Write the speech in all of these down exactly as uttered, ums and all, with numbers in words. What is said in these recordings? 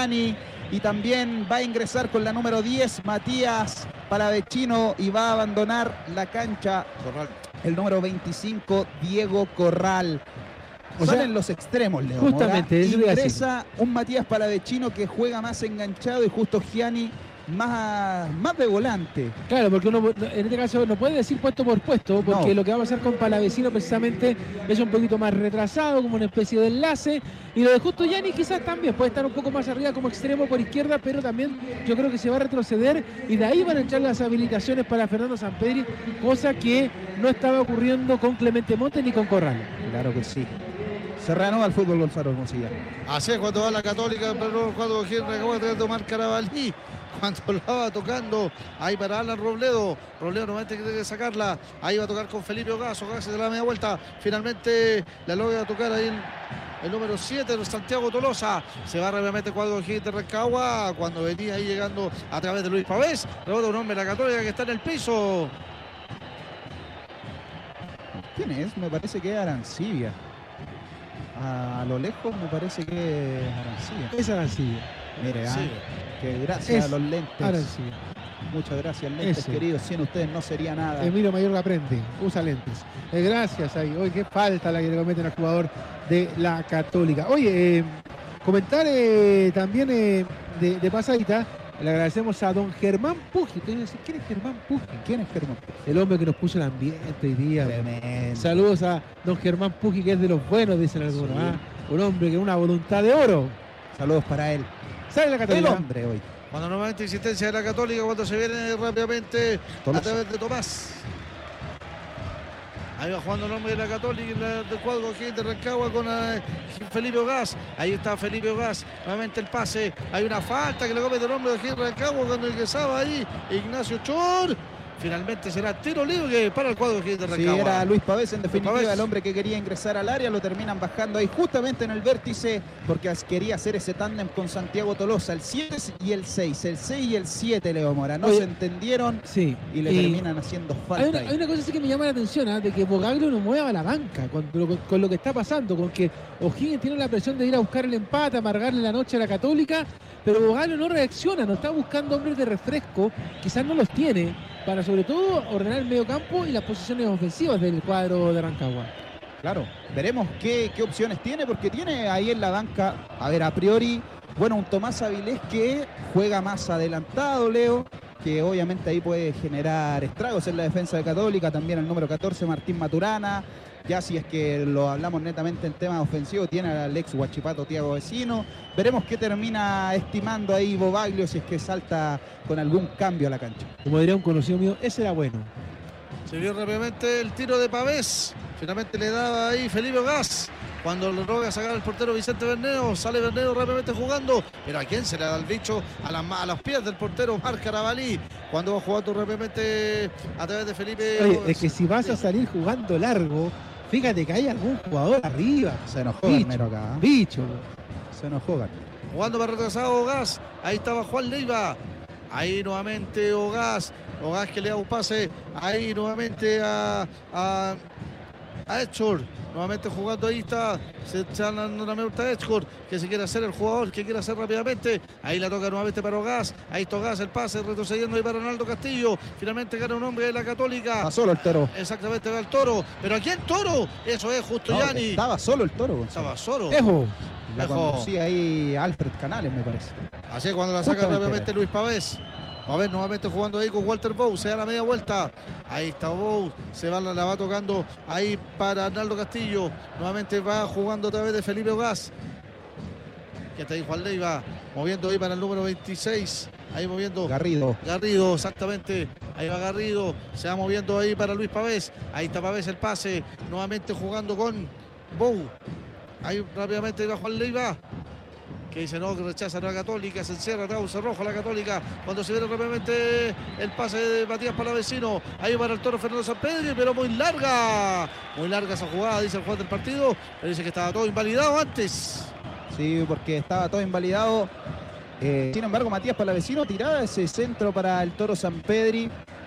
Gianni. Y también va a ingresar con la número diez, Matías Palavecino, y va a abandonar la cancha Corral. el número veinticinco, Diego Corral. O Salen sea, los extremos, Leo. justamente, Mora. eso iba a Ingresa un Matías Palavecino que juega más enganchado y justo Gianni más, más de volante. Claro, porque uno en este caso no puede decir puesto por puesto, porque No. lo que va a pasar con Palavecino precisamente es un poquito más retrasado, como una especie de enlace, y lo de Justo Gianni quizás también puede estar un poco más arriba como extremo por izquierda, pero también yo creo que se va a retroceder y de ahí van a entrar las habilitaciones para Fernando Sampedri, cosa que no estaba ocurriendo con Clemente Montes ni con Corral. Claro que sí. Se reanuda el fútbol, Gonzalo Hermosilla. Así es cuando va la Católica, pero cuando Henry acaba de tomar Carabalí. Cuando la va tocando ahí para Alan Robledo. Robledo nuevamente quiere sacarla. Ahí va a tocar con Felipe Ogaz. Ogaz se da la media vuelta. Finalmente la logra tocar ahí el, el número siete, Santiago Tolosa. Se va rápidamente cuadro de de Rancagua. Cuando venía ahí llegando a través de Luis Pavés. Rebota un hombre de la Católica que está en el piso. ¿Quién es? Me parece que es Arancibia. A lo lejos me parece que es Arancibia. Es Arancibia. Mire, Sí. ah, que gracias Es a los lentes. Arancibia. Muchas gracias, lentes Ese. queridos. Sin ustedes no sería nada. Emilio Mayor aprende, usa lentes. Eh, gracias ahí. Oye, qué falta la que le cometen al jugador de la Católica. Oye, eh, comentar eh, también eh, de, de pasadita, le agradecemos a don Germán Puji. ¿Quién es Germán Puji? ¿Quién es Germán? El hombre que nos puso el ambiente hoy día. Tremendo. Saludos a don Germán Puji, que es de los buenos, dicen algunos. Sí. ¿Ah? Un hombre con una voluntad de oro. Saludos para él. Sale la El Católica. hombre hoy. Cuando nuevamente insistencia de la Católica, cuando se viene rápidamente Tolosa. a través de Tomás. Ahí va jugando el hombre de la Católica, del cuadro aquí de Rancagua con eh, Felipe Ogaz. Ahí está Felipe Ogaz. Nuevamente el pase. Hay una falta que le comete el hombre de aquí de Rancagua cuando ingresaba ahí Ignacio Chor. Finalmente será tiro libre para el cuadro aquí de Sí, Rancagua. era Luis Pavés en definitiva, Pavés. el hombre que quería ingresar al área. Lo terminan bajando ahí justamente en el vértice porque quería hacer ese tándem con Santiago Tolosa, el siete y el seis, el seis y el siete, Leo Mora. No Oye, se entendieron Sí. y le terminan haciendo Hay falta una, ahí. hay una cosa sí que me llama la atención, ¿ah? De que Bogaglio no mueva la banca con lo, con lo que está pasando, con que O'Higgins tiene la presión de ir a buscar el empate, amargarle la noche a la Católica, pero Bogaglio no reacciona, no está buscando hombres de refresco, quizás no los tiene, para sobre todo ordenar el medio campo y las posiciones ofensivas del cuadro de Rancagua. Claro, veremos qué, qué opciones tiene, porque tiene ahí en la banca, a ver, a priori, bueno, un Tomás Avilés que juega más adelantado, Leo, que obviamente ahí puede generar estragos en la defensa de Católica, también el número catorce, Martín Maturana. Ya si es que lo hablamos netamente en temas ofensivos, tiene al ex Huachipato Tiago Vecino. Veremos qué termina estimando ahí Bobaglio si es que salta con algún cambio a la cancha. Como diría un conocido mío, ese era bueno. Se vio rápidamente el tiro de Pavés. Finalmente le daba ahí Felipe Ogaz. Cuando lo logra sacar el portero Vicente Berneo, sale Berneo rápidamente jugando. Pero ¿a quién se le da el bicho? A, la, a los pies del portero Marc Carabalí. Cuando va jugando rápidamente a través de Felipe. Oye, es que si vas a salir jugando largo, fíjate que hay algún jugador arriba. Se enojó Bicho, Garnero acá. ¿eh? bicho. Se enojó Garnero. Jugando para retrasado Ogaz. Ahí estaba Juan Leiva. Ahí nuevamente Ogaz. Ogaz que le da un pase. Ahí nuevamente a, a, a Edshore. Nuevamente jugando ahí está. Se está dando una vuelta a Edshore. Que se quiere hacer el jugador. Que quiere hacer rápidamente. Ahí la toca nuevamente para Ogaz. Ahí está Ogaz. El pase retrocediendo ahí para Ronaldo Castillo. Finalmente gana un hombre de la Católica. Está solo el Toro. Exactamente va el Toro. ¿Pero a quién Toro? Eso es Justo No, Gianni. estaba solo el Toro, Gonzalo. Estaba solo. Ejo. La Ejo. conducía ahí Alfred Canales, me parece. Así es cuando la saca Justamente. rápidamente Luis Pavés. A ver, nuevamente jugando ahí con Walter Bou. Se da la media vuelta. Ahí está Bou. Se va, la va tocando ahí para Arnaldo Castillo. Nuevamente va jugando a través de Felipe Ogaz. Que está ahí Juan Leiva. Moviendo ahí para el número veintiséis. Ahí moviendo. Garrido. Garrido, exactamente. Ahí va Garrido. Se va moviendo ahí para Luis Pavés. Ahí está Pavés el pase. Nuevamente jugando con Bou. Ahí rápidamente va Juan Leiva. Que dice no, que rechaza a la Católica, se encierra atrás, se roja la Católica. Cuando se viene rápidamente el pase de Matías Palavecino. Ahí para el Toro Fernando Sampedri, pero muy larga. Muy larga esa jugada, dice el juez del partido. Pero dice que estaba todo invalidado antes. Sí, porque estaba todo invalidado. Eh, sin embargo, Matías Palavecino tiraba ese centro para el Toro Sampedri.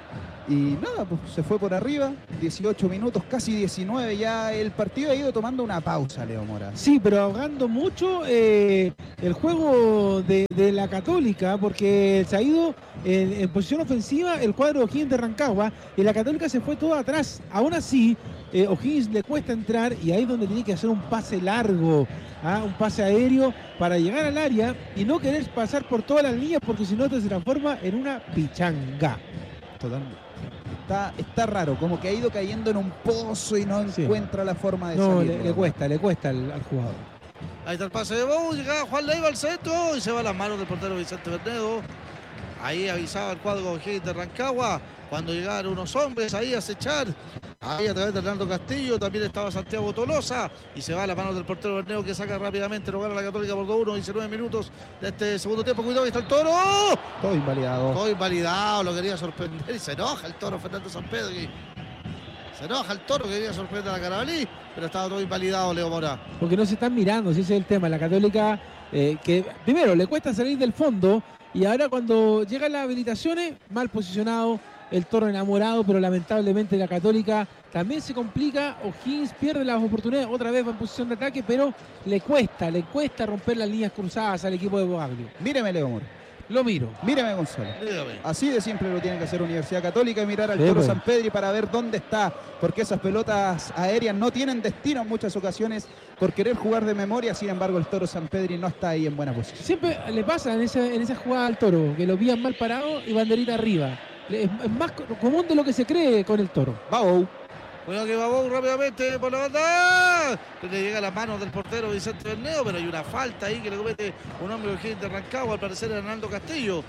Y nada, pues se fue por arriba, dieciocho minutos, casi diecinueve, ya el partido ha ido tomando una pausa, Leo Mora. Sí, pero ahogando mucho eh, el juego de, de la Católica, porque se ha ido en, en posición ofensiva el cuadro de O'Higgins de Rancagua, y la Católica se fue todo atrás. Aún así, eh, O'Higgins le cuesta entrar, y ahí es donde tiene que hacer un pase largo, ¿ah? un pase aéreo para llegar al área y no querer pasar por todas las líneas, porque si no te se transforma en una pichanga. Totalmente. Está, está raro, como que ha ido cayendo en un pozo y no Sí. encuentra la forma de No, salir. le, le cuesta, le cuesta al, al jugador. Ahí está el pase de Bou, llega Juan Leiva al centro y se va a las manos del portero Vicente Bernedo. Ahí avisaba el cuadro O'Higgins de Rancagua cuando llegaron unos hombres ahí a acechar. Ahí a través de Hernando Castillo también estaba Santiago Tolosa y se va a las manos del portero Bernedo que saca rápidamente, lo gana la Católica por dos uno, diecinueve minutos de este segundo tiempo. Cuidado, ahí está el Toro. Todo invalidado. Todo invalidado, lo quería sorprender y se enoja el Toro Fernando Sampedri. Se enoja el Toro que quería sorprender a Carabalí, pero estaba todo invalidado, Leo Mora. Porque no se están mirando, si ese es el tema. La Católica, eh, que primero le cuesta salir del fondo, y ahora cuando llegan las habilitaciones, mal posicionado, el Toro enamorado, pero lamentablemente la Católica también se complica. O'Higgins pierde las oportunidades, otra vez va en posición de ataque, pero le cuesta, le cuesta romper las líneas cruzadas al equipo de Bogaglio. Míreme, Leo Mora. Lo miro. Míreme, Gonzalo. Dígame. Así de siempre lo tiene que hacer Universidad Católica y mirar al Sí, Toro pues. Sampedri para ver dónde está, porque esas pelotas aéreas no tienen destino en muchas ocasiones por querer jugar de memoria. Sin embargo, el Toro Sampedri no está ahí en buena posición. Siempre le pasa en esa, en esa jugada al Toro, que lo pillan mal parado y banderita arriba. Le- Es, es más co- común de lo que se cree con el Toro. Va Bou. Cuidado que va Bou rápidamente por la banda. Le llega a las manos del portero Vicente Bernedo, pero hay una falta ahí que le comete un hombre de O'Higgins de Rancagua, al parecer Hernando Castillo.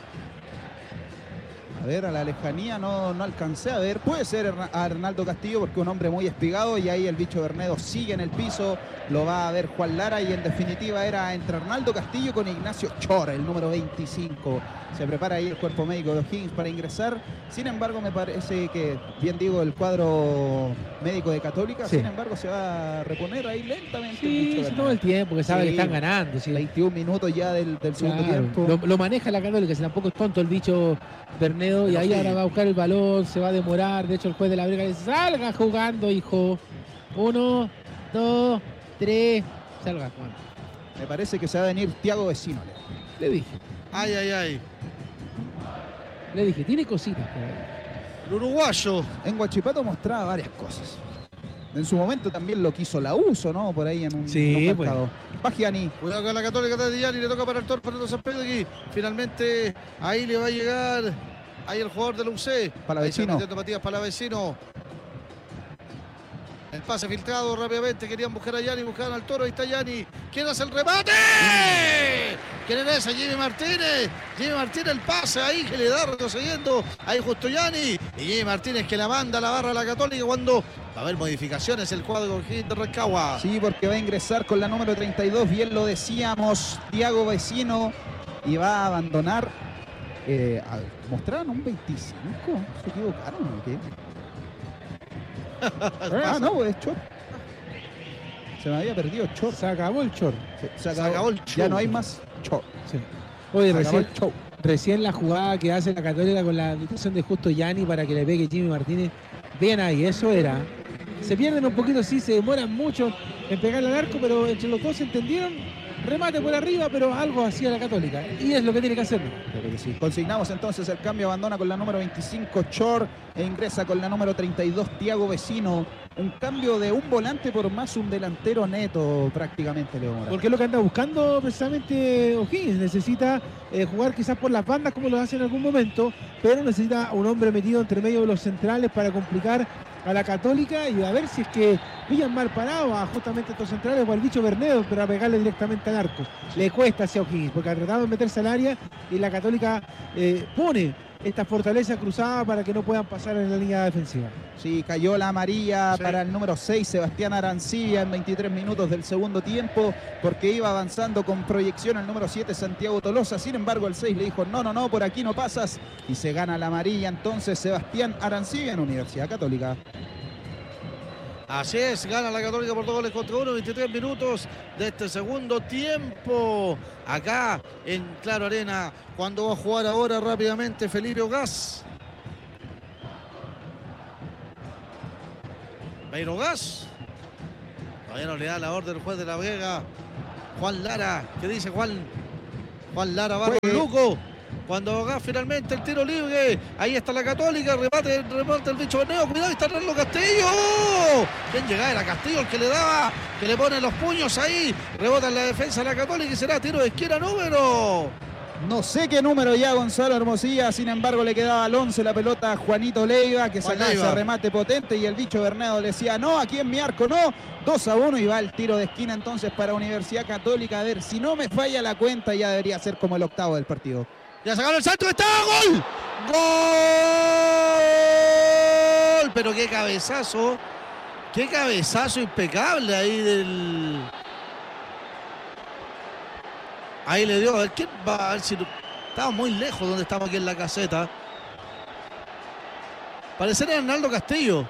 A ver, a la lejanía no, no alcancé a ver. Puede ser Herna- a Arnaldo Castillo porque es un hombre muy espigado y ahí el bicho Bernedo sigue en el piso. Lo va a ver Juan Lara y en definitiva era entre Arnaldo Castillo con Ignacio Chora, el número veinticinco. Se prepara ahí el cuerpo médico de O'Higgins para ingresar. Sin embargo, me parece que, bien digo, el cuadro médico de Católica, Sí. sin embargo, se va a reponer ahí lentamente. el Sí, bicho se Bernedo. toma el tiempo, que sabe Sí. que están ganando. Sí. veintiún minutos ya del, del segundo Claro, tiempo. Lo, lo maneja la Católica, si tampoco es tonto el bicho Bernedo, y Pero ahí sí. ahora va a buscar el balón, se va a demorar. De hecho, el juez de la Brega le dice: salga jugando, hijo. Uno, dos, tres, salga jugando. Me parece que se va a venir Thiago Vecino. Leo. Le dije, Ay, ay, ay. le dije, tiene cositas por ahí. El uruguayo. En Huachipato mostraba varias cosas. En su momento también lo quiso la uso, ¿no? Por ahí en un, Sí, en un pues. mercado. Va Gianni. Cuidado con la Católica de Gianni, le toca para el Toro Fernando Sampedri. Finalmente ahí le va a llegar ahí el jugador del U C. Palavecino. Ahí se metiendo Matías Palavecino. El pase filtrado rápidamente, querían buscar a Gianni, buscaban al Toro, ahí está Gianni. ¿Quién hace el remate? ¿Quién era ese? Jimmy Martínez. Jimmy Martínez el pase ahí que le da retrocediendo. Ahí justo Gianni. Y Jimmy Martínez que la manda a la barra a la Católica cuando va a haber modificaciones el cuadro con O'Higgins de Rancagua. Sí, porque va a ingresar con la número treinta y dos, bien lo decíamos, Thiago Vecino, y va a abandonar. Eh, a ver, ¿mostraron un veinticinco? ¿Se equivocaron o qué? Ah, no, es short. Se me había perdido short. Se acabó el short. Se, se Se acabó el Ya show. no hay más short. Sí. Oye, Se acabó recién, el show. recién la jugada que hace la Católica con la habilitación de Justo Gianni para que le pegue Jimmy Martínez. Bien ahí, eso era. Se pierden un poquito, sí, se demoran mucho en pegarle al arco, pero entre los dos se entendieron. Remate por arriba, pero algo hacía la Católica. Y es lo que tiene que hacer. Creo que sí. Consignamos entonces el cambio, abandona con la número veinticinco Chor e ingresa con la número treinta y dos Thiago Vecino. Un cambio de un volante por más un delantero neto prácticamente, Leo Mora. Porque es lo que anda buscando precisamente O'Higgins. Necesita eh, jugar quizás por las bandas como lo hace en algún momento, pero necesita un hombre metido entre medio de los centrales para complicar a la Católica y a ver si es que pillan mal parado a justamente estos centrales o al bicho Bernedo para pegarle directamente al arco. Le cuesta hacia O'Higgins porque ha tratado de meterse al área y la Católica eh, pone esta fortaleza cruzada para que no puedan pasar en la línea defensiva. Sí, cayó la amarilla Sí. para el número seis, Sebastián Arancibia, en veintitrés minutos del segundo tiempo, porque iba avanzando con proyección el número siete, Santiago Tolosa. Sin embargo, el seis le dijo, no, no, no, por aquí no pasas. Y se gana la amarilla entonces Sebastián Arancibia en Universidad Católica. Así es, gana la Católica por dos goles contra uno, veintitrés minutos de este segundo tiempo. Acá en Claro Arena, cuando va a jugar ahora rápidamente Felipe Gas. Beiro Gas. Todavía no le da la orden el juez de La Vega. Juan Lara. ¿Qué dice Juan? Juan Lara Barro Luco. Cuando Gas finalmente el tiro libre. Ahí está la Católica. Remate, remate el bicho Bernedo. Cuidado, ahí está Arnaldo Castillo. ¿Quién llegaba? Era Castillo el que le daba. Que le pone los puños ahí. Rebota en la defensa de la Católica y será tiro de esquina número. No sé qué número ya Gonzalo Hermosilla, sin embargo le quedaba al once la pelota a Juanito Leiva, que sacaba ese remate potente y el bicho Bernedo le decía, no, aquí en mi arco no, dos a uno y va el tiro de esquina entonces para Universidad Católica. A ver, si no me falla la cuenta ya debería ser como el octavo del partido. Ya sacaron el salto, está, ¡gol! ¡Gol! Pero qué cabezazo, qué cabezazo impecable ahí del... Ahí le dio, a ver, ¿quién va? A ver si estaba muy lejos donde estamos aquí en la caseta. Parecería Arnaldo Castillo.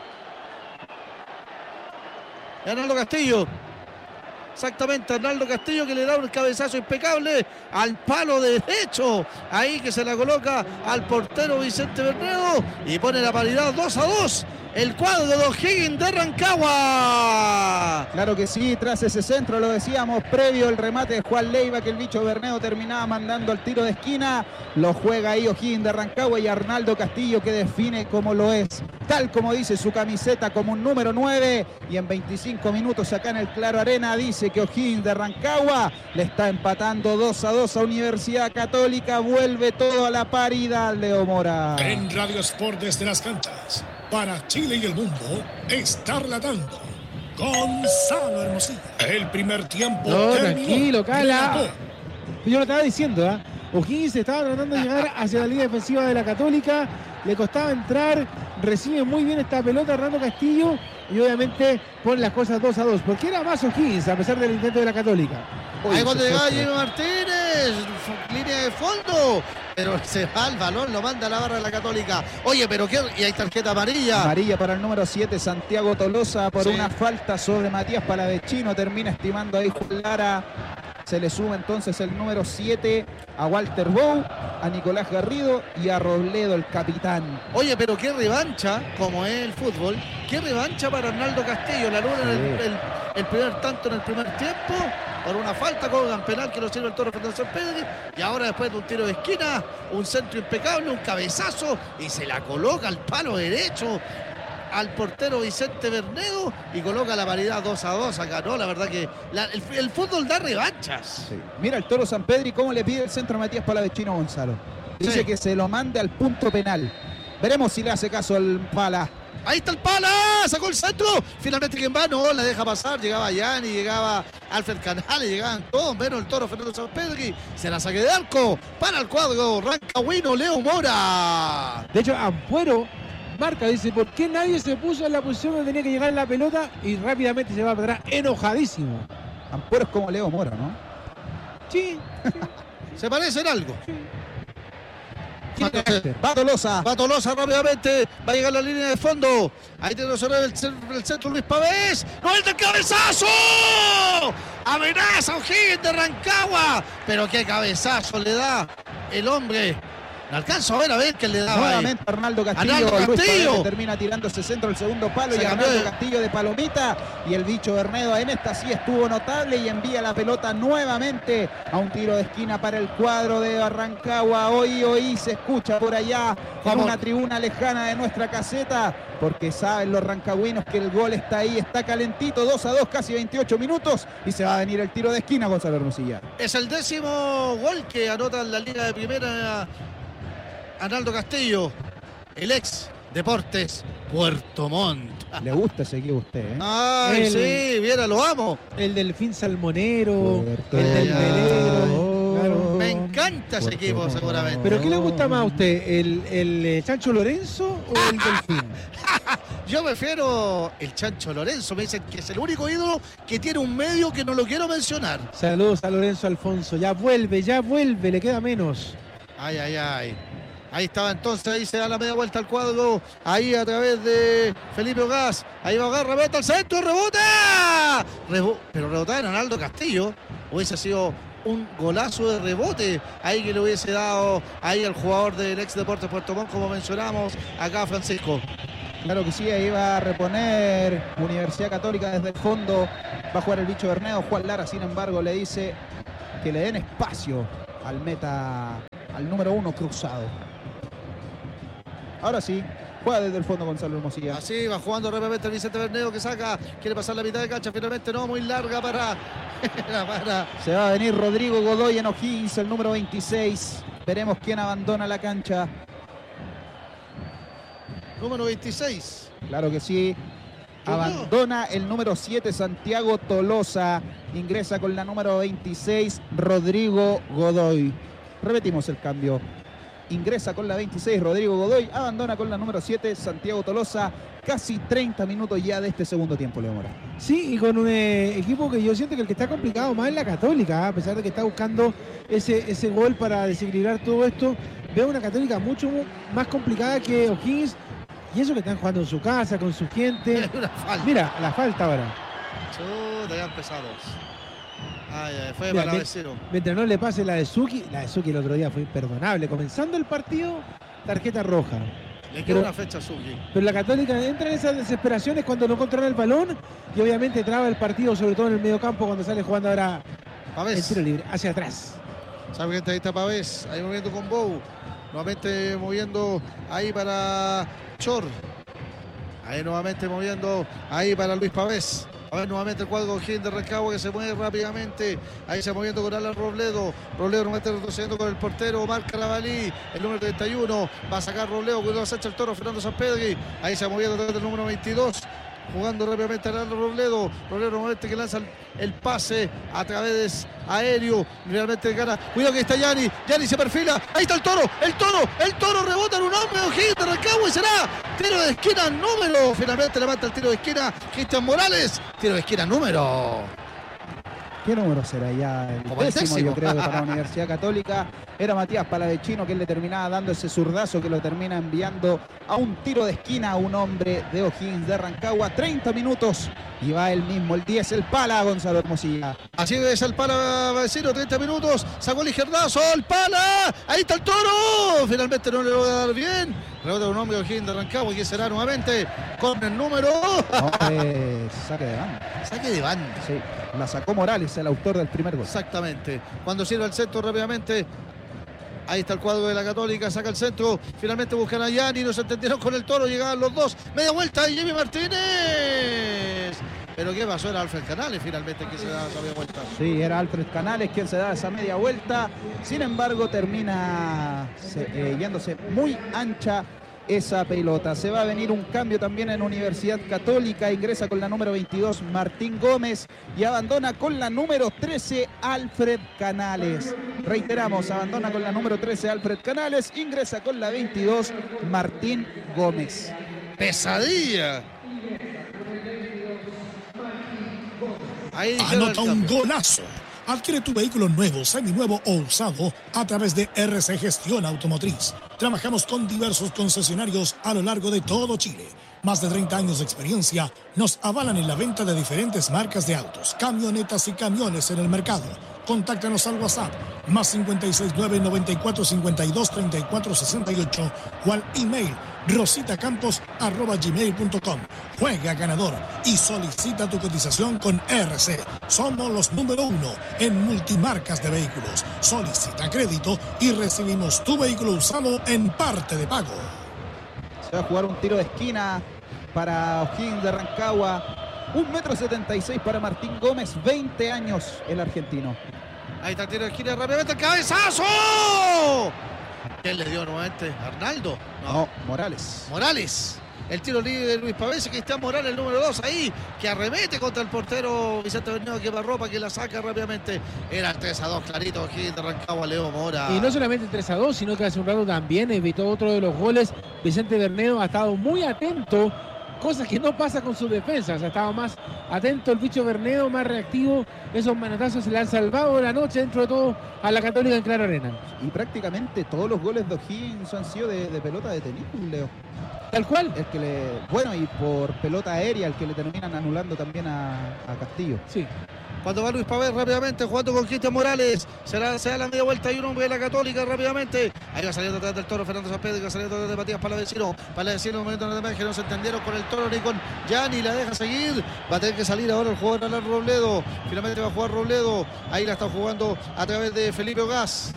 Arnaldo Castillo. Exactamente, Arnaldo Castillo que le da un cabezazo impecable al palo derecho. Ahí que se la coloca al portero Vicente Bernedo y pone la paridad dos a dos. El cuadro de O'Higgins de Rancagua. Claro que sí, tras ese centro, lo decíamos, previo el remate de Juan Leiva, que el bicho Bernedo terminaba mandando al tiro de esquina. Lo juega ahí O'Higgins de Rancagua y Arnaldo Castillo que define como lo es, tal como dice su camiseta, como un número nueve. Y en veinticinco minutos acá en el Claro Arena dice que O'Higgins de Rancagua le está empatando dos a dos a Universidad Católica. Vuelve todo a la paridad, Leo Mora. En Radio Sport desde las canchas, para Chile y el mundo, está relatando Gonzalo Hermosilla. El primer tiempo No, terminó. tranquilo, Cala. Relató. Yo lo estaba diciendo, ¿eh? O'Higgins estaba tratando de llegar hacia la línea defensiva de la Católica, le costaba entrar, recibe muy bien esta pelota Hernando Castillo y obviamente pone las cosas dos a dos, porque era más O'Higgins a pesar del intento de la Católica. Ahí cuando llegaba Jimmy Martínez, línea de fondo, pero se va el balón, lo manda a la barra de la Católica. Oye, pero qué, y hay tarjeta amarilla. Amarilla para el número siete, Santiago Tolosa, por Sí. una falta sobre Matías Palavecino. Termina estimando ahí Juan Lara. Se le sube entonces el número siete a Walter Bow, a Nicolás Garrido y a Robledo, el capitán. Oye, pero qué revancha, como es el fútbol, qué revancha para Arnaldo Castillo. La luna en el, el, el primer tanto en el primer tiempo, por una falta con un penal que lo sirve el Toro Fernández Pedri. Y ahora después de un tiro de esquina, un centro impecable, un cabezazo y se la coloca al palo derecho al portero Vicente Bernedo y coloca la paridad dos a dos acá, ¿no? La verdad que la, el, el fútbol da revanchas. Sí. Mira el Toro San Pedri cómo le pide el centro a Matías Palavecino, Gonzalo. Dice Sí. que se lo mande al punto penal. Veremos si le hace caso al Pala. Ahí está el Pala, sacó el centro. Finalmente quien va, no, la deja pasar. Llegaba Yanni, llegaba Alfred Canales, llegaban todos, menos el Toro Fernando San Pedri. Se la saque de arco para el cuadro rancagüino Leo Mora. De hecho, Ampuero marca, dice, ¿por qué nadie se puso en la posición donde tenía que llegar la pelota? Y rápidamente se va para atrás, enojadísimo. Ampuero es como Leo Mora, ¿no? Sí, Se parece en algo. Va Tolosa. Va Tolosa rápidamente, va a llegar a la línea de fondo. Ahí tiene que el, el centro Luis Pavés. ¡No es el cabezazo! Amenaza a O'Higgins de Rancagua. Pero qué cabezazo le da el hombre. No alcanzo a ver a ver qué le daba. Nuevamente Arnaldo Castillo, Arnaldo Luis Castillo. Pavés termina tirando ese centro al segundo palo Se y cambió Arnaldo de- Castillo de palomita y el bicho Bernedo en esta sí estuvo notable y envía la pelota nuevamente a un tiro de esquina para el cuadro de Rancagua. Hoy, hoy se escucha por allá en Vamos. una tribuna lejana de nuestra caseta porque saben los rancagüinos que el gol está ahí, está calentito, dos a dos, casi veintiocho minutos y se va a venir el tiro de esquina, Gonzalo Hermosilla. Es el décimo gol que anota en la Liga de Primera Arnaldo Castillo, el ex Deportes Puerto Montt. Le gusta ese equipo a usted, ¿eh? Ay, El- sí, viera, lo amo. el delfín salmonero, Puerto el del Montt. velero. Claro. Me encanta ese Puerto equipo, Montt. seguramente. ¿Pero qué le gusta más a usted? ¿El, el eh, Chancho Lorenzo o el delfín? Yo prefiero el Chancho Lorenzo. Me dicen que es el único ídolo que tiene un medio que no lo quiero mencionar. Saludos a Lorenzo Alfonso. Ya vuelve, ya vuelve, le queda menos. Ay, ay, ay. Ahí estaba entonces, ahí se da la media vuelta al cuadro. Ahí a través de Felipe Ogaz. Ahí va Ogaz, rebota al centro, rebota. Rebo- Pero rebotaba en Arnaldo Castillo. Hubiese sido un golazo de rebote. Ahí que le hubiese dado ahí al jugador del ex Deportes Puerto Montt, como mencionamos acá, Francisco. Claro que sí, ahí va a reponer Universidad Católica desde el fondo. Va a jugar el bicho Bernedo. Juan Lara, sin embargo, le dice que le den espacio al meta, al número uno cruzado. Ahora sí, juega desde el fondo Gonzalo Hermosilla. Así va jugando rápidamente el Vicente Bernedo, que saca, quiere pasar la mitad de cancha, finalmente no, muy larga para... para... Se va a venir Rodrigo Godoy en O'Higgins, el número veintiséis. Veremos quién abandona la cancha. Número veintiséis. Claro que sí. Abandona el número siete, Santiago Tolosa. Ingresa con la número veintiséis, Rodrigo Godoy. Repetimos el cambio. Ingresa con la veintiséis, Rodrigo Godoy. Abandona con la número siete, Santiago Tolosa. Casi treinta minutos ya de este segundo tiempo, Leo Mora. Sí, y con un eh, equipo que yo siento que el que está complicado más es la Católica, ¿eh? A pesar de que está buscando ese, ese gol para desequilibrar todo esto. Veo una Católica mucho más complicada que O'Higgins. Y eso que están jugando en su casa, con su gente. Una falta. Mira, la falta ahora. Chuta, ya empezados. Ay, ay, fue Mira, para me- vecino. Mientras no le pase la de Suki, la de Suki el otro día fue imperdonable. Comenzando el partido, tarjeta roja. Le queda Pero- una fecha a Suki. Pero la Católica entra en esas desesperaciones cuando no controla el balón y obviamente traba el partido, sobre todo en el mediocampo cuando sale jugando ahora el Pavés. tiro libre, hacia atrás. Sabe que ahí está Pavés. Ahí moviendo con Bou. Nuevamente moviendo ahí para Chor. Ahí nuevamente moviendo ahí para Luis Pavés. A ver nuevamente el cuadro O'Higgins de Rancagua, que se mueve rápidamente. Ahí se moviendo con Alan Robledo. Robledo nuevamente retrocediendo con el portero Omar Carabalí, el número treinta y uno. Va a sacar Robledo, cuidado Sánchez el Toro, Fernando Sanpedri. Ahí se ha moviendo desde el número veintidós. Jugando rápidamente Alan Robledo. Robledo nuevamente que lanza el, el pase a través aéreo. Realmente gana. Cuidado que está Yanni. Yanni se perfila. Ahí está el Toro. El Toro. El Toro rebota en un hombre de O'Higgins de Rancagua y será tiro de esquina número. Finalmente levanta el tiro de esquina Cristian Morales. Tiro de esquina número. ¿Qué número será ya? El Como el décimo, décimo. yo creo, para la Universidad Católica. Era Matías Palavecino quien le terminaba dando ese zurdazo que lo termina enviando a un tiro de esquina a un hombre de O'Higgins de Rancagua. treinta minutos y va él mismo, el diez, el Pala, Gonzalo Hermosilla. Así es el Pala vecino, treinta minutos. Sacó el izquierdazo, el Pala. Ahí está el Toro. Finalmente no le lo va a dar bien. Rebota un hombre de O'Higgins de Rancagua, que será nuevamente con el número. No, es saque de banda. Saque de banda. Sí, la sacó Morales, el autor del primer gol. Exactamente. Cuando sirve el centro rápidamente. Ahí está el cuadro de la Católica, saca el centro. Finalmente buscan a Yanni, no se entendieron con el Toro, llegaban los dos. Media vuelta y Jimmy Martínez. Pero ¿qué pasó? Era Alfred Canales finalmente que se da esa media vuelta. Sí, era Alfred Canales quien se da esa media vuelta. Sin embargo, termina se- eh, yéndose muy ancha esa pelota. Se va a venir un cambio también en Universidad Católica. Ingresa con la número veintidós Martín Gómez y abandona con la número trece Alfred Canales. Reiteramos, abandona con la número trece Alfred Canales. Ingresa con la veintidós Martín Gómez. Pesadilla. Ahí dijeron Anota el un cambio. golazo. Adquiere tu vehículo nuevo, seminuevo o usado a través de R C Gestión Automotriz. Trabajamos con diversos concesionarios a lo largo de todo Chile. Más de treinta años de experiencia nos avalan en la venta de diferentes marcas de autos, camionetas y camiones en el mercado. Contáctanos al WhatsApp más cincuenta y seis nueve noventa y cuatro cincuenta y dos treinta y cuatro sesenta y ocho o al email rositacampos arroba gmail punto com. Juega ganador y solicita tu cotización con R C. Somos los número uno en multimarcas de vehículos. Solicita crédito y recibimos tu vehículo usado en parte de pago. Se va a jugar un tiro de esquina para O'Higgins de Rancagua. Un metro setenta y seis para Martín Gómez, veinte años el argentino. Ahí está el tiro de esquina rápidamente, el cabezazo. ¿Quién le dio nuevamente? ¿Arnaldo? No, Morales. Morales. El tiro libre de Luis Pavés, que está Morales, el número dos ahí, que arremete contra el portero Vicente Bernedo, que va ropa, que la saca rápidamente. Era el tres a dos, clarito, aquí de Rancagua, Leo Mora. Y no solamente tres a dos, sino que hace un rato también evitó otro de los goles. Vicente Bernedo ha estado muy atento, cosa que no pasa con sus defensas. Ha estado más atento el bicho Bernedo, más reactivo. Esos manotazos se le han salvado la noche dentro de todo a la Católica en Claro Arena. Y prácticamente todos los goles de O'Higgins han sido de, de pelota detenida, Leo. Tal cual. El que le, bueno, y por pelota aérea, el que le terminan anulando también a, a Castillo. Sí. Cuando va Luis Pavés rápidamente jugando con Cristian Morales. Se da, se da la media vuelta y un hombre de la Católica rápidamente. Ahí va saliendo atrás del Toro Fernando Sampedri, va saliendo atrás de Matías Palavecino. Palavecino en un momento en el que no se entendieron con el Toro ni con Gianni. La deja seguir. Va a tener que salir ahora el jugador Alan Robledo. Finalmente va a jugar Robledo. Ahí la está jugando a través de Felipe Ogaz.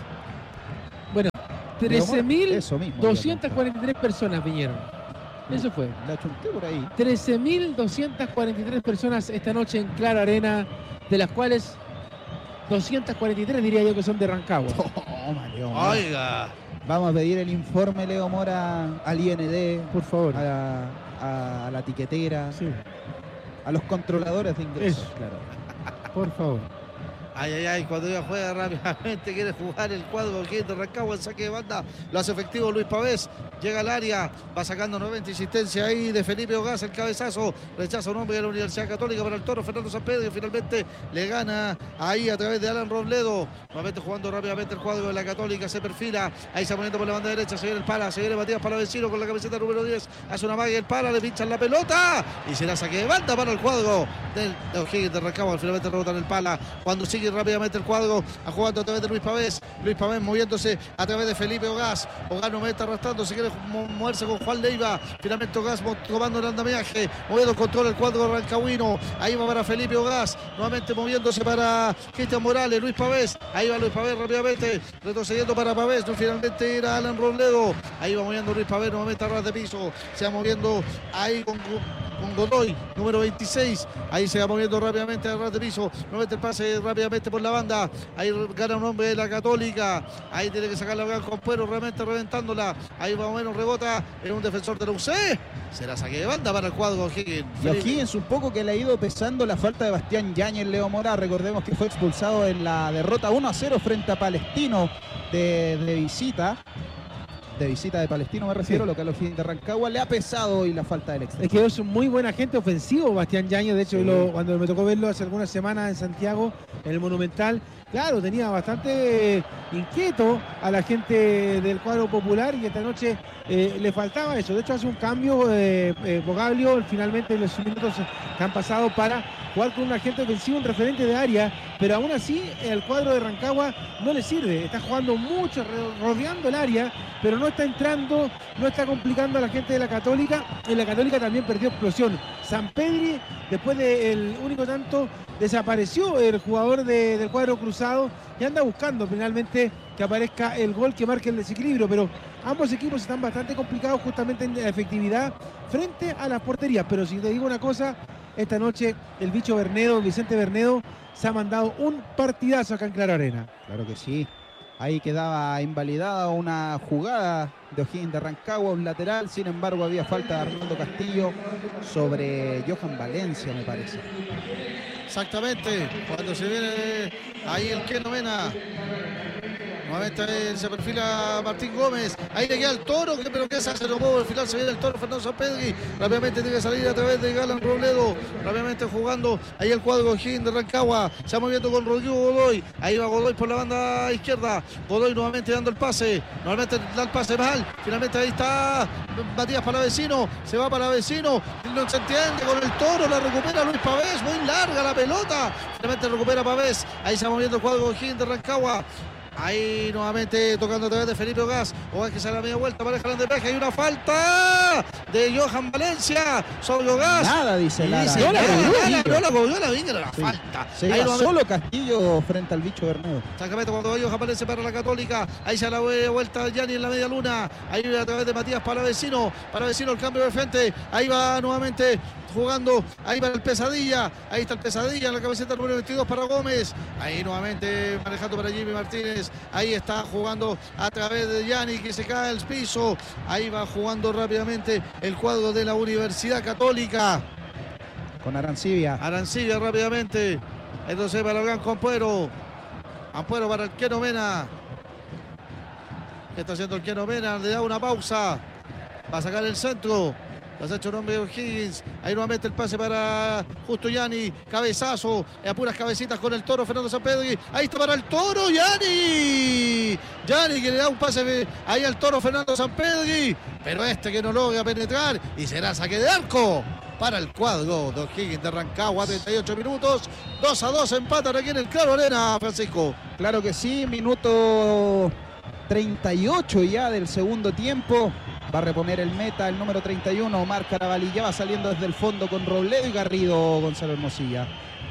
Bueno, trece mil Eso mismo, doscientas cuarenta y tres personas vinieron. Eso fue. La chunté por ahí. trece mil doscientas cuarenta y tres personas esta noche en Claro Arena, de las cuales doscientas cuarenta y tres diría yo que son de Rancagua. Toma, Leo Mora. Oiga. Vamos a pedir el informe, Leo Mora, al I N D, Por favor. a, a- a la tiquetera, Sí, a los controladores de ingresos. Eso. Claro. por favor. Ay, ay, ay, cuando ella juega rápidamente, quiere jugar el cuadro aquí de Rancagua, el saque de banda, lo hace efectivo Luis Pavés, llega al área, va sacando nuevamente insistencia ahí de Felipe Ogaz, el cabezazo, rechaza un hombre de la Universidad Católica para el Toro Fernando Sampedri, finalmente le gana ahí a través de Alan Robledo, nuevamente jugando rápidamente el cuadro de la Católica, se perfila, ahí se va poniendo por la banda derecha, se viene el Pala, se viene Matías Palavecino con la camiseta número diez, hace una magia el Pala, le pinchan la pelota y será saque de banda para el cuadro del, de O'Higgins de Rancagua, finalmente rebotan el Pala, cuando sigue rápidamente el cuadro, a jugando a través de Luis Pavés, Luis Pavés moviéndose a través de Felipe Ogaz, Ogaz no me está arrastrando, si quiere mo- moverse con Juan Leiva, finalmente Ogaz mo- tomando el andamiaje, moviendo el control el cuadro rancagüino, ahí va para Felipe Ogaz, nuevamente moviéndose para Cristian Morales, Luis Pavés, ahí va Luis Pavés rápidamente, retrocediendo para Pavés, no, finalmente era Alan Robledo, ahí va moviendo Luis Pavés nuevamente a ras de piso, se va moviendo ahí con, con Godoy, número veintiséis, ahí se va moviendo rápidamente a ras de piso, nuevamente el pase rápidamente por la banda, ahí gana un hombre de la Católica, ahí tiene que sacar la Blanco Ampuero, realmente reventándola, ahí más o menos rebota en un defensor de la U C, será saque de banda para el cuadro O'Higgins. Y O'Higgins un poco que le ha ido pesando la falta de Bastián Yáñez, Leo Mora, recordemos que fue expulsado en la derrota uno a cero frente a Palestino de, de visita. De visita de Palestino me refiero, Sí. local O'Higgins de Rancagua, le ha pesado hoy la falta del exterior. Es que es un muy buen agente ofensivo, Bastián Yáñez. De hecho, Sí. lo- cuando me tocó verlo hace algunas semanas en Santiago, en el Monumental, claro, tenía bastante inquieto a la gente del cuadro popular y esta noche eh, le faltaba eso. De hecho, hace un cambio eh, eh, Bogaglio finalmente en los minutos que han pasado para jugar con un agente ofensivo, un referente de área, pero aún así el cuadro de Rancagua no le sirve. Está jugando mucho, ro- rodeando el área, pero no está entrando, no está complicando a la gente de la Católica. En la Católica también perdió explosión. Sampedri, después del único tanto, desapareció el jugador de- del cuadro cruzado y anda buscando finalmente que aparezca el gol que marque el desequilibrio, pero ambos equipos están bastante complicados justamente en la efectividad frente a las porterías. Pero si te digo una cosa, esta noche el bicho Bernedo, Vicente Bernedo, se ha mandado un partidazo acá en Claro Arena. Claro que sí. Ahí quedaba invalidada una jugada de O'Higgins de Rancagua, un lateral. Sin embargo, había falta de Armando Castillo sobre Johan Valencia, me parece. Exactamente, cuando se viene ahí el que novena. Nuevamente ahí se perfila Martín Gómez. Ahí le queda el Toro, que- pero ¿qué se hace? No puedo, al final se viene el Toro Fernando Sampedri. Rápidamente tiene que salir a través de Galan Robledo. Rápidamente jugando ahí el cuadro O'Higgins de Rancagua. Se va moviendo con Rodrigo Godoy. Ahí va Godoy por la banda izquierda. Godoy nuevamente dando el pase. Nuevamente da el pase mal. Finalmente ahí está Matías Palavecino. Se va Palavecino. No se entiende con el Toro. La recupera Luis Pavés. Muy larga la pelota. Finalmente recupera Pavés. Ahí se va moviendo el cuadro O'Higgins de Rancagua. Ahí nuevamente tocando a través de Felipe Ogaz. Ogaz que sale a media vuelta, pareja de peje. Hay una falta de Johan Valencia sobre Ogaz. Nada, dice Y Lara. dice, No no la la cobró, cobró, Guillo. no la cobró, la vi que era la Sí. falta. Se Ahí iba nuevamente- solo Castillo frente al bicho Bernedo. Exactamente, cuando ellos aparece para la Católica, ahí se la vuelta Gianni en la media luna, ahí a través de Matías Palavecino, Palavecino el cambio de frente, ahí va nuevamente jugando, ahí va el Pesadilla, ahí está el Pesadilla en la camiseta número veintidós para Gómez, ahí nuevamente manejando para Jimmy Martínez, ahí está jugando a través de Gianni que se cae al piso, ahí va jugando rápidamente el cuadro de la Universidad Católica. Con Arancibia. Arancibia rápidamente. Entonces para el Blanco Ampuero. Ampuero para el Keno Mena. ¿Qué está haciendo el Keno Mena? Le da una pausa. Va a sacar el centro. Lo ha hecho el hombre de O'Higgins. Ahí nuevamente el pase para Justo Gianni. Cabezazo. A puras cabecitas con el Toro Fernando Sampedri. Ahí está para el Toro. Gianni. Gianni que le da un pase ahí al Toro Fernando Sampedri. Pero este que no logra penetrar. Y será saque de arco para el cuadro de O'Higgins de Rancagua. treinta y ocho minutos, dos a dos empatan aquí en el Claro Arena, Francisco. Claro que sí, minuto treinta y ocho ya del segundo tiempo. Va a reponer el meta, el número treinta y uno, Omar Carabalí. Ya va saliendo desde el fondo con Robledo y Garrido, Gonzalo Hermosilla.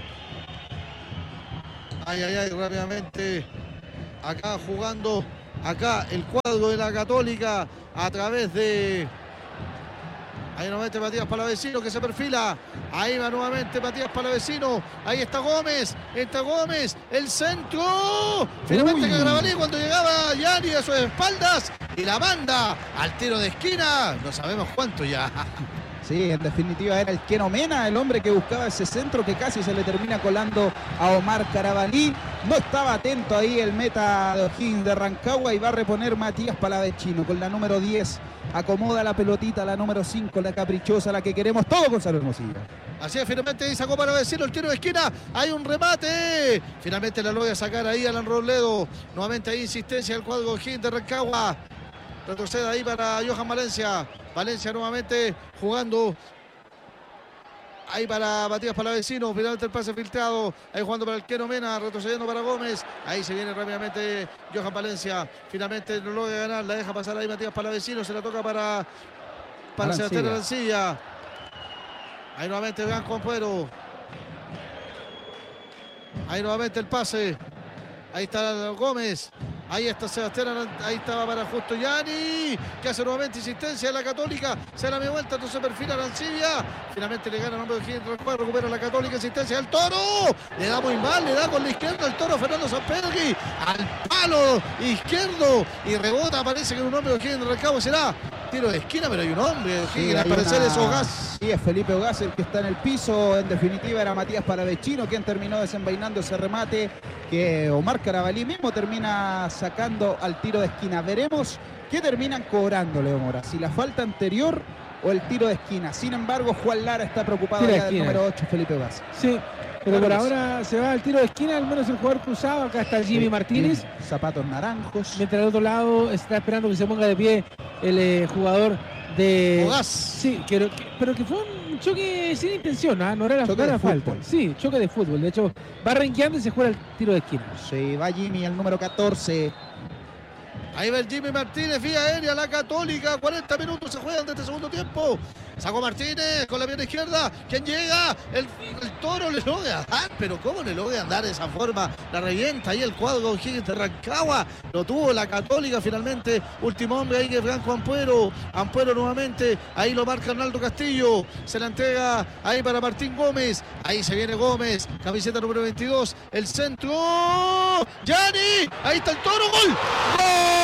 Ay, ay, ay, rápidamente. Acá jugando, acá el cuadro de la Católica a través de... Ahí nuevamente Matías Palavecino que se perfila. Ahí va nuevamente Matías Palavecino. Ahí está Gómez. Está Gómez. El centro. Finalmente Carabalí cuando llegaba Yanni a sus espaldas. Y la manda al tiro de esquina. No sabemos cuánto ya. Sí, en definitiva era el Keno Mena, el hombre que buscaba ese centro que casi se le termina colando a Omar Carabalí. No estaba atento ahí el meta de O'Higgins de Rancagua y va a reponer Matías Palavecino con la número diez. Acomoda la pelotita, la número cinco, la caprichosa, la que queremos todos, Gonzalo Hermosilla. Así es, finalmente ahí sacó para vecino el tiro de esquina. Hay un remate. Finalmente la logra sacar ahí Alan Robledo. Nuevamente ahí insistencia del cuadro O'Higgins de Rancagua. Retrocede ahí para Johan Valencia. Valencia nuevamente jugando. Ahí para Matías Palavecino. Finalmente el pase filtrado. Ahí jugando para el Keno Mena. Retrocediendo para Gómez. Ahí se viene rápidamente Johan Valencia. Finalmente no logra ganar. La deja pasar ahí Matías Palavecino. Se la toca para, para Sebastián Arancilla. Ahí nuevamente Blanco Ampuero. Ahí nuevamente el pase. Ahí está Gómez. Ahí está Sebastián, ahí estaba para Justo Yanni, que hace nuevamente insistencia de la Católica. Se la media vuelta, entonces perfila Arancibia. Finalmente le gana el hombre de O'Higgins, recupera la Católica, insistencia del Toro. Le da muy mal, le da con la izquierda el Toro Fernando Sampedri. Al palo izquierdo y rebota, parece que un hombre de O'Higgins de Rancagua será tiro de esquina, pero hay un hombre de O'Higgins, sí, al parecer una... es Ogaz. Sí, es Felipe Ogaz el que está en el piso. En definitiva era Matías Palavecino quien terminó desenvainando ese remate que Omar Carabalí mismo termina sacando al tiro de esquina. Veremos qué terminan cobrando, Leo Mora, si la falta anterior o el tiro de esquina. Sin embargo, Juan Lara está preocupado ya del número ocho, Felipe Ogaz. Sí, pero por ahora se va al tiro de esquina, al menos el jugador cruzado. Acá está Jimmy Martínez. Zapatos naranjos. Mientras al otro lado está esperando que se ponga de pie el eh, jugador de... Ogaz. Sí, que, que, pero que fue un choque sin intención, ¿eh? No era la, no era falta. Sí, choque de fútbol. De hecho, va renqueando y se juega el tiro de esquina. Sí, va Jimmy, el número catorce. Ahí va el Jimmy Martínez, vía aérea, la Católica. cuarenta minutos se juegan de este segundo tiempo. Sacó Martínez con la pierna izquierda. ¿Quién llega? El, el Toro le logra dar, pero ¿cómo le logra andar de esa forma? La revienta ahí el cuadro O'Higgins de Rancagua. Lo tuvo la Católica finalmente. Último hombre ahí que es Franco Ampuero. Ampuero nuevamente. Ahí lo marca Arnaldo Castillo. Se la entrega ahí para Martín Gómez. Ahí se viene Gómez. Camiseta número veintidós. El centro. ¡Yanni! Ahí está el Toro. ¡Gol! ¡Gol!